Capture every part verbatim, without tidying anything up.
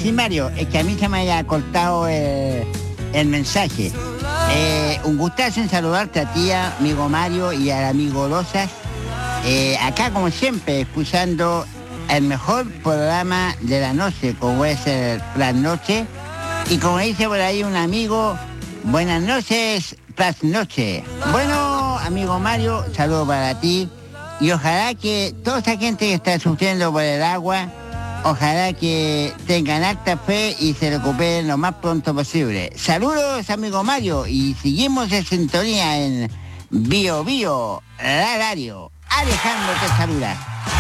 sí, Mario, es que a mí se me haya cortado el, el mensaje. Eh, un gustazo en saludarte a ti, amigo Mario, y al amigo Lozas. Eh, acá, como siempre, escuchando el mejor programa de la noche, como es el Plan Noche. Y como dice por ahí un amigo, buenas noches, Plan Noche. Bueno, amigo Mario, saludo para ti. Y ojalá que toda esa gente que está sufriendo por el agua, ojalá que tengan alta fe y se recuperen lo más pronto posible. Saludos, amigo Mario, y seguimos en sintonía en Bio Bio, la radio. Alejandro te saluda.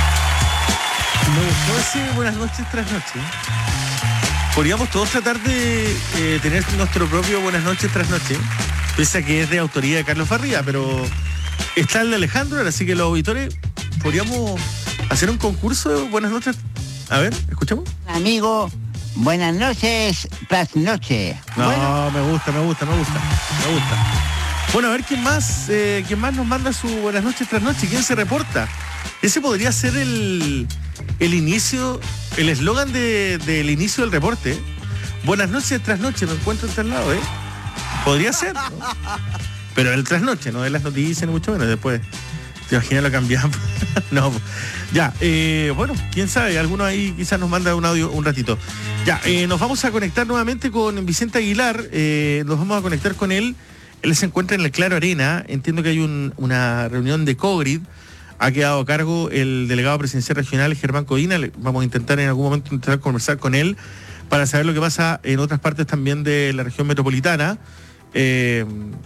Me gustó ese buenas noches tras noche. Podríamos todos tratar de eh, tener nuestro propio buenas noches tras noche, pese a que es de autoría de Carlos Farría, pero está el de Alejandro, así que los auditores podríamos hacer un concurso de buenas noches. A ver, ¿escuchamos? Amigo, buenas noches, tras noche. No, bueno. me gusta, me gusta, me gusta, me gusta. Bueno, a ver quién más, eh, quién más nos manda su buenas noches tras noche, quién se reporta. Ese podría ser el, el inicio, el eslogan de, del inicio del reporte. Buenas noches tras noche, me encuentro en tal lado, ¿eh? Podría ser, ¿no? Pero el tras noche, no de las noticias, ni mucho menos, después. ¿Te imaginas lo cambiamos? No, ya, eh, bueno, quién sabe, alguno ahí quizás nos manda un audio un ratito. Ya, eh, nos vamos a conectar nuevamente con Vicente Aguilar, eh, nos vamos a conectar con él. Él se encuentra en el Claro Arena, entiendo que hay un, una reunión de COGRID, ha quedado a cargo el delegado presidencial regional Germán Codina. Vamos a intentar en algún momento intentar conversar con él para saber lo que pasa en otras partes también de la región metropolitana. Eh,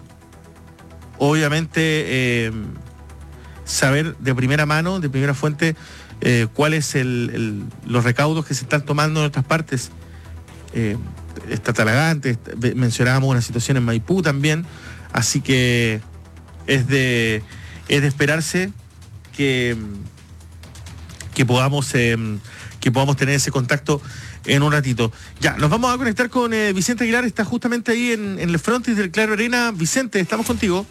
obviamente, eh, saber de primera mano, de primera fuente, eh, cuáles el, el, los recaudos que se están tomando en otras partes. Eh, está Talagante, mencionábamos una situación en Maipú también, así que es de, es de esperarse que, que podamos eh, que podamos tener ese contacto en un ratito. Ya, nos vamos a conectar con eh, Vicente Aguilar, está justamente ahí en, en el frontis del Claro Arena. Vicente, estamos contigo.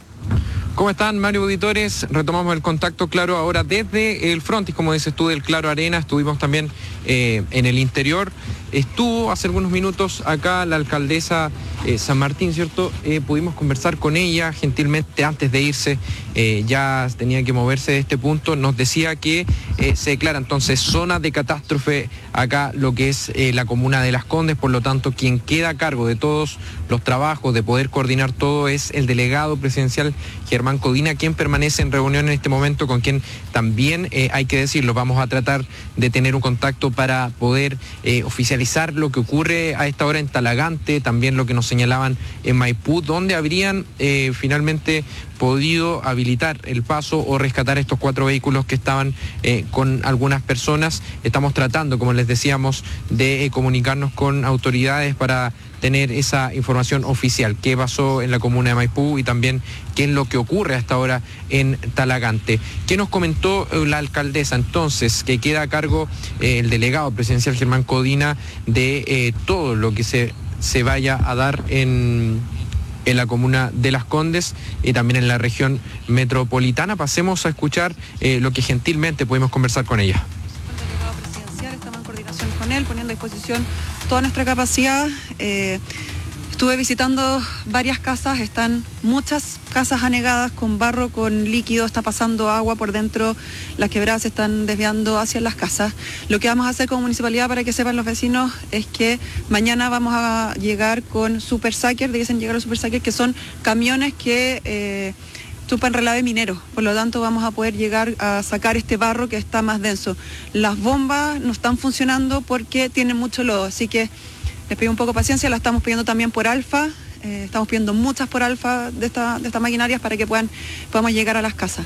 ¿Cómo están, Mario Auditores? Retomamos el contacto, claro, ahora desde el frontis, como dices tú, del Claro Arena. Estuvimos también eh, en el interior. Estuvo hace algunos minutos acá la alcaldesa eh, San Martín, ¿cierto? Eh, pudimos conversar con ella gentilmente antes de irse. Eh, ya tenía que moverse de este punto. Nos decía que eh, se declara entonces zona de catástrofe acá lo que es eh, la comuna de Las Condes. Por lo tanto, quien queda a cargo de todos los trabajos, de poder coordinar todo, es el delegado presidencial Germán Codina, quien permanece en reunión en este momento, con quien también eh, hay que decirlo, vamos a tratar de tener un contacto para poder eh, oficializar lo que ocurre a esta hora en Talagante, también lo que nos señalaban en Maipú, donde habrían eh, finalmente podido habilitar el paso o rescatar estos cuatro vehículos que estaban eh, con algunas personas. Estamos tratando, como les decíamos, de eh, comunicarnos con autoridades para tener esa información oficial, qué pasó en la comuna de Maipú y también qué es lo que ocurre hasta ahora en Talagante. ¿Qué nos comentó eh, la alcaldesa entonces? Que queda a cargo eh, el delegado presidencial Germán Codina de eh, todo lo que se, se vaya a dar en... en la comuna de Las Condes y también en la región metropolitana. Pasemos a escuchar eh, lo que gentilmente pudimos conversar con ella. El delegado presidencial, estamos en coordinación con él, poniendo a disposición toda nuestra capacidad. Eh, estuve visitando varias casas, están muchas casas anegadas con barro, con líquido, está pasando agua por dentro, las quebradas se están desviando hacia las casas. Lo que vamos a hacer como municipalidad, para que sepan los vecinos, es que mañana vamos a llegar con super sacker, dicen llegar los super sackers, que son camiones que eh, chupan relave minero, por lo tanto vamos a poder llegar a sacar este barro que está más denso. Las bombas no están funcionando porque tienen mucho lodo, así que les pido un poco de paciencia, la estamos pidiendo también por Alfa. Eh, estamos pidiendo muchas por Alfa de, esta, de estas maquinarias para que puedan, podamos llegar a las casas.